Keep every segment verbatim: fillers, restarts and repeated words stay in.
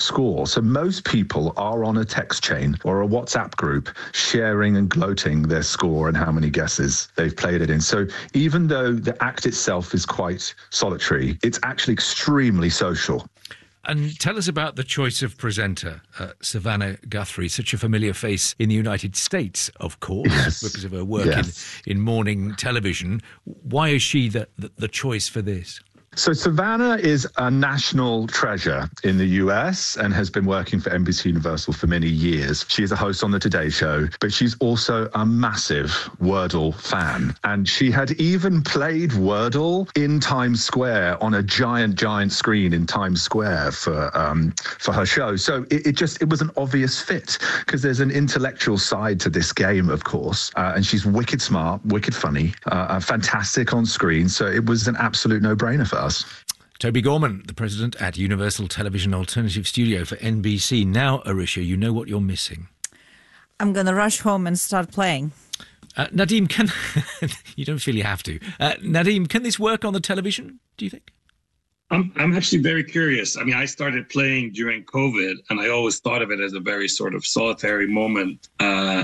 score. So most people are on a text chain or a WhatsApp group sharing and gloating their score and how many guesses they've played it in. So even though the act itself is quite solitary, it's actually extremely social. And tell us about the choice of presenter, uh, Savannah Guthrie, such a familiar face in the United States, of course, yes. because of her work yes. in, in morning television. Why is she the, the, the choice for this? So Savannah is a national treasure in the U S and has been working for N B C Universal for many years. She is a host on The Today Show, but she's also a massive Wordle fan. And she had even played Wordle in Times Square on a giant, giant screen in Times Square for um, for her show. So it, it just, it was an obvious fit because there's an intellectual side to this game, of course. Uh, and she's wicked smart, wicked funny, uh, fantastic on screen. So it was an absolute no-brainer for us. Toby Gorman, the president at Universal Television Alternative Studio for N B C. Now, Arisha, you know what you're missing. I'm going to rush home and start playing. Uh, Nadeem, can... you don't feel you have to. Uh, Nadeem, can this work on the television, do you think? I'm, I'm actually very curious. I mean, I started playing during COVID, and I always thought of it as a very sort of solitary moment. Uh,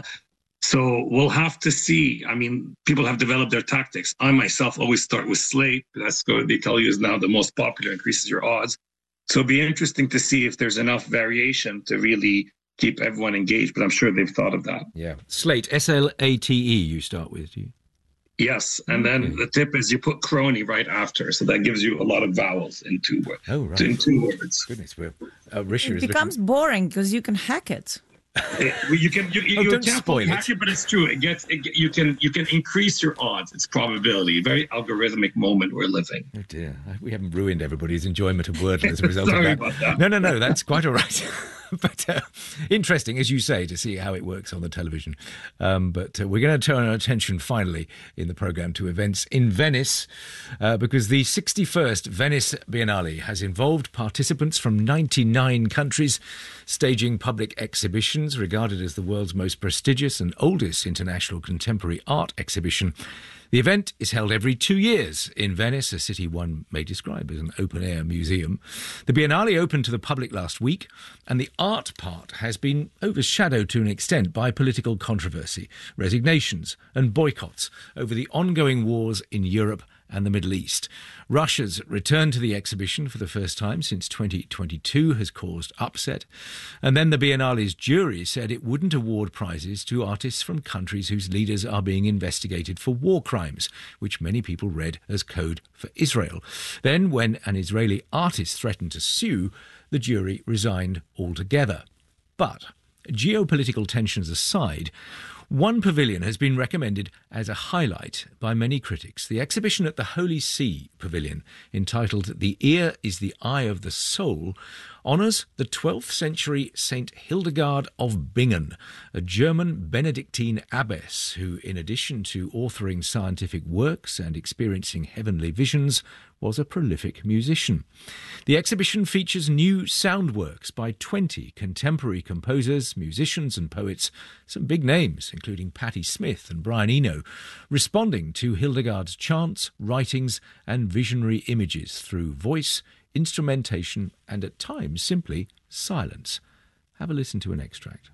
So we'll have to see. I mean, people have developed their tactics. I myself always start with Slate. That's what they tell you is now the most popular, increases your odds. So it'll be interesting to see if there's enough variation to really keep everyone engaged. But I'm sure they've thought of that. Yeah. Slate, S L A T E you start with, do you? Yes. And then okay. the tip is you put crony right after. So that gives you a lot of vowels in two words. Oh, right. In two words. Goodness. Well, uh, Risha it is becomes looking... boring because you can hack it. It, you can you, you, oh, you don't can't spoil hack it. it, but it's true. It gets it, you can you can increase your odds. It's probability. Very algorithmic moment we're living. Oh dear, we haven't ruined everybody's enjoyment of Wordle as a result Sorry of that. About that. No, no, no, that's quite all right. But uh, interesting, as you say, to see how it works on the television. Um, but uh, we're going to turn our attention finally in the programme to events in Venice, uh, because the sixty-first Venice Biennale has involved participants from ninety-nine countries staging public exhibitions regarded as the world's most prestigious and oldest international contemporary art exhibition. The event is held every two years in Venice, a city one may describe as an open-air museum. The Biennale opened to the public last week, and the art part has been overshadowed to an extent by political controversy, resignations and boycotts over the ongoing wars in Europe and the Middle East. Russia's return to the exhibition for the first time since twenty twenty-two has caused upset. And then the Biennale's jury said it wouldn't award prizes to artists from countries whose leaders are being investigated for war crimes, which many people read as code for Israel. Then, when an Israeli artist threatened to sue, the jury resigned altogether. But geopolitical tensions aside, one pavilion has been recommended as a highlight by many critics. The exhibition at the Holy See Pavilion, entitled The Ear is the Eye of the Soul, honours the twelfth century Saint Hildegard of Bingen, a German Benedictine abbess who, in addition to authoring scientific works and experiencing heavenly visions, was a prolific musician. The exhibition features new sound works by twenty contemporary composers, musicians and poets, some big names, including Patti Smith and Brian Eno, responding to Hildegard's chants, writings and visionary images through voice, instrumentation and, at times, simply silence. Have a listen to an extract.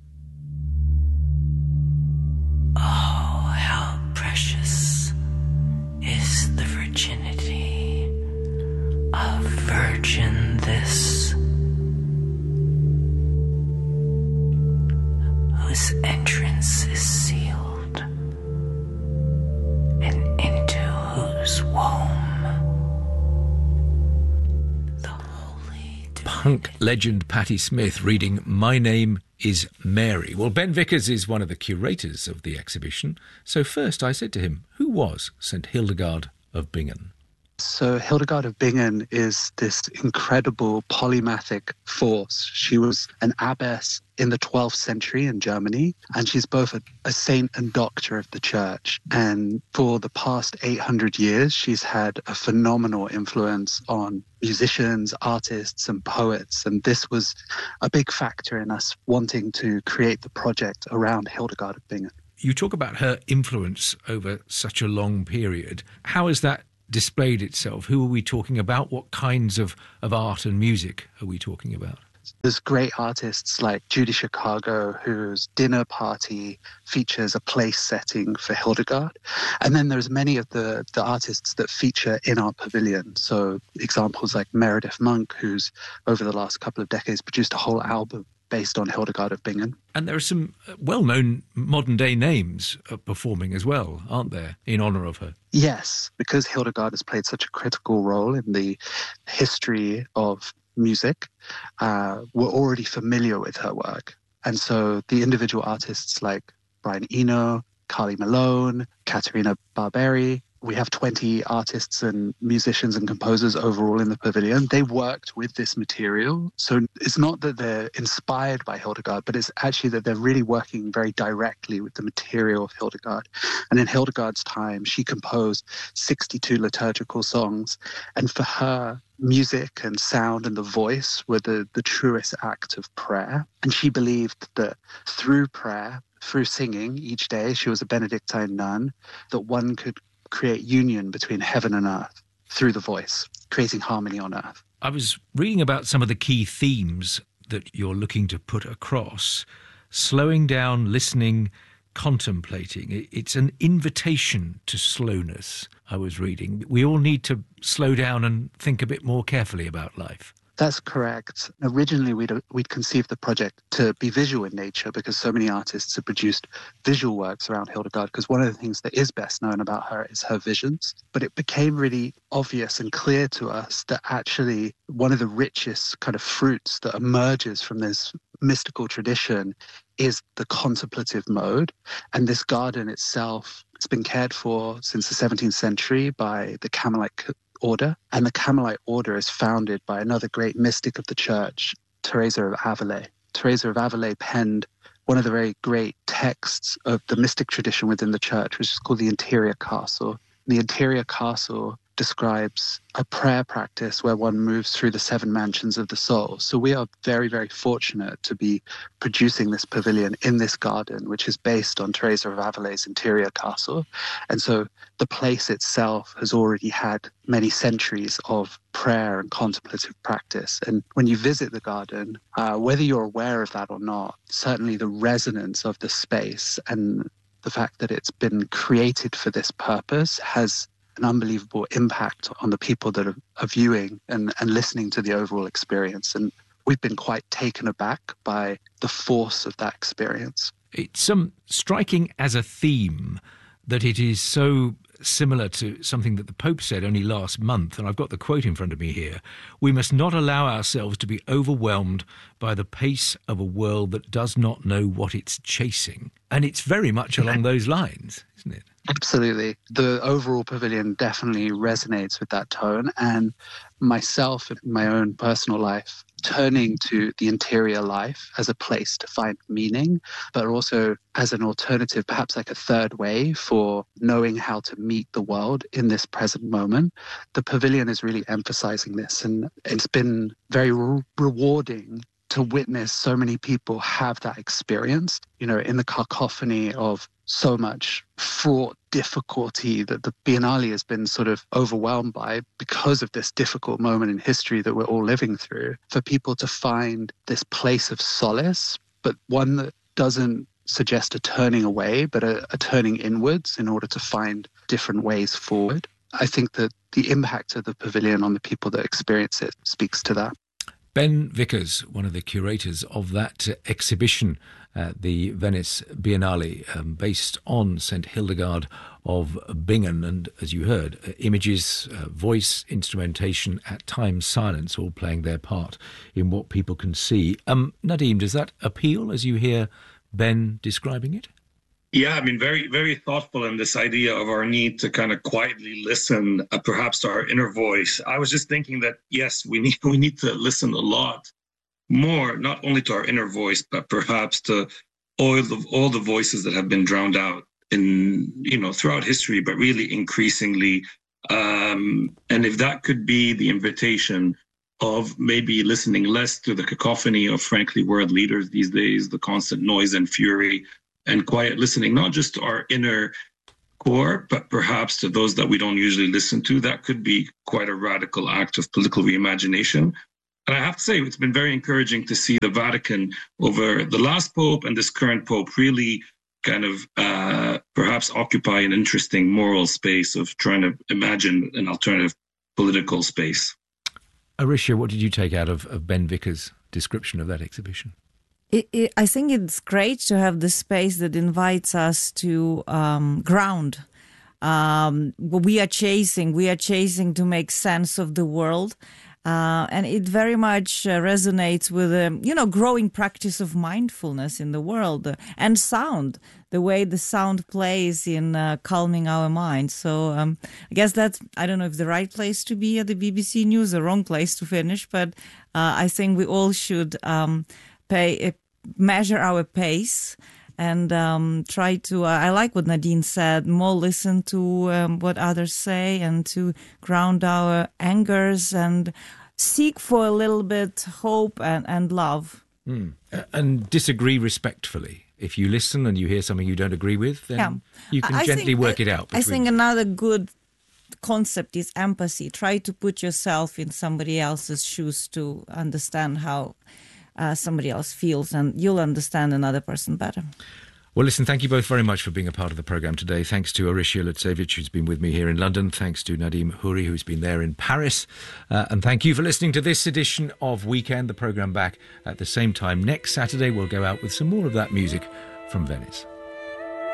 Oh, how precious is the virginity of virgin this, whose entrance is sealed, and into whose womb the holy punk legend Patti Smith reading My Name is Mary. Well, Ben Vickers is one of the curators of the exhibition. So first I said to him, who was Saint Hildegard of Bingen? So Hildegard of Bingen is this incredible polymathic force. She was an abbess in the twelfth century in Germany, and she's both a, a saint and doctor of the church. And for the past eight hundred years, she's had a phenomenal influence on musicians, artists, and poets. And this was a big factor in us wanting to create the project around Hildegard of Bingen. You talk about her influence over such a long period. How has that displayed itself? Who are we talking about? What kinds of, of art and music are we talking about? There's great artists like Judy Chicago, whose dinner party features a place setting for Hildegard. And then there's many of the, the artists that feature in our pavilion. So examples like Meredith Monk, who's over the last couple of decades produced a whole album based on Hildegard of Bingen. And there are some well-known modern-day names performing as well, aren't there, in honour of her? Yes, because Hildegard has played such a critical role in the history of music, uh, we're already familiar with her work. And so the individual artists like Brian Eno, Carly Malone, Katerina Barberi, we have twenty artists and musicians and composers overall in the pavilion. They worked with this material. So it's not that they're inspired by Hildegard, but it's actually that they're really working very directly with the material of Hildegard. And in Hildegard's time, she composed sixty-two liturgical songs. And for her, music and sound and the voice were the, the truest act of prayer. And she believed that through prayer, through singing each day, she was a Benedictine nun, that one could create union between heaven and earth through the voice, creating harmony on earth. I was reading about some of the key themes that you're looking to put across. Slowing down, listening, contemplating. It's an invitation to slowness, I was reading. We all need to slow down and think a bit more carefully about life. That's correct. Originally, we'd, we'd conceived the project to be visual in nature because so many artists have produced visual works around Hildegard, because one of the things that is best known about her is her visions. But it became really obvious and clear to us that actually one of the richest kind of fruits that emerges from this mystical tradition is the contemplative mode. And this garden itself, it's been cared for since the seventeenth century by the Carmelite order, and the Carmelite order is founded by another great mystic of the church, Teresa of Avila. Teresa of Avila penned one of the very great texts of the mystic tradition within the church, which is called the Interior Castle. The Interior Castle describes a prayer practice where one moves through the seven mansions of the soul. So we are very, very fortunate to be producing this pavilion in this garden, which is based on Teresa of Avila's Interior Castle. And so the place itself has already had many centuries of prayer and contemplative practice. And when you visit the garden, uh, whether you're aware of that or not, certainly the resonance of the space and the fact that it's been created for this purpose has an unbelievable impact on the people that are, are viewing and, and listening to the overall experience. And we've been quite taken aback by the force of that experience. It's um, striking as a theme that it is so similar to something that the Pope said only last month, and I've got the quote in front of me here. We must not allow ourselves to be overwhelmed by the pace of a world that does not know what it's chasing. And it's very much along those lines, isn't it? Absolutely. The overall pavilion definitely resonates with that tone. And myself, in my own personal life, turning to the interior life as a place to find meaning, but also as an alternative, perhaps like a third way for knowing how to meet the world in this present moment. The pavilion is really emphasizing this, and it's been very re- rewarding to witness so many people have that experience, you know, in the cacophony of so much fraught difficulty that the Biennale has been sort of overwhelmed by because of this difficult moment in history that we're all living through. For people to find this place of solace, but one that doesn't suggest a turning away, but a, a turning inwards in order to find different ways forward. I think that the impact of the pavilion on the people that experience it speaks to that. Ben Vickers, one of the curators of that uh, exhibition at the Venice Biennale, um, based on Saint Hildegard of Bingen, and as you heard, uh, images, uh, voice, instrumentation, at times silence, all playing their part in what people can see. Um, Nadim, does that appeal as you hear Ben describing it? Yeah, I mean, very, very thoughtful in this idea of our need to kind of quietly listen, uh, perhaps to our inner voice. I was just thinking that, yes, we need we need to listen a lot more, not only to our inner voice, but perhaps to all the, all the voices that have been drowned out in, you know, throughout history, but really increasingly. Um, and if that could be the invitation of maybe listening less to the cacophony of, frankly, world leaders these days, the constant noise and fury, and quiet listening, not just to our inner core, but perhaps to those that we don't usually listen to, that could be quite a radical act of political reimagination. And I have to say, it's been very encouraging to see the Vatican over the last Pope and this current Pope really kind of uh, perhaps occupy an interesting moral space of trying to imagine an alternative political space. Aricia, what did you take out of, of Ben Vickers' description of that exhibition? It, it, I think it's great to have the space that invites us to um, ground. Um, what we are chasing, we are chasing to make sense of the world. Uh, and it very much uh, resonates with a, you know, growing practice of mindfulness in the world uh, and sound, the way the sound plays in uh, calming our minds. So um, I guess that's, I don't know if the right place to be at the B B C News, the wrong place to finish, but uh, I think we all should um, pay, uh, measure our pace and um, try to, uh, I like what Nadine said, more listen to um, what others say and to ground our angers and seek for a little bit hope and, and love. Mm. And disagree respectfully. If you listen and you hear something you don't agree with, then Yeah. you can I gently think, work I, it out. I think another good concept is empathy. Try to put yourself in somebody else's shoes to understand how Uh, somebody else feels, and you'll understand another person better. Well, listen, thank you both very much for being a part of the programme today. Thanks to Aricia Lutsevich, who's been with me here in London. Thanks to Nadim Houri, who's been there in Paris. Uh, and thank you for listening to this edition of Weekend. The programme back at the same time next Saturday. We'll go out with some more of that music from Venice.